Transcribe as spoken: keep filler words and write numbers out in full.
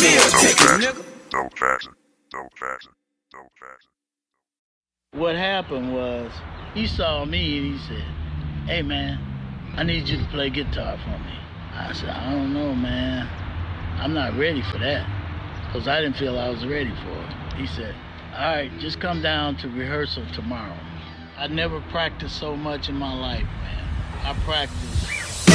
meal ticket, nigga. Don't fasten. Don't fasten. Don't fasten. What happened was, he saw me and he said, hey man, I need you to play guitar for me. I said, I don't know, man. I'm not ready for that. Because I didn't feel I was ready for it. He said, all right, just come down to rehearsal tomorrow. I never practiced so much in my life, man. I practiced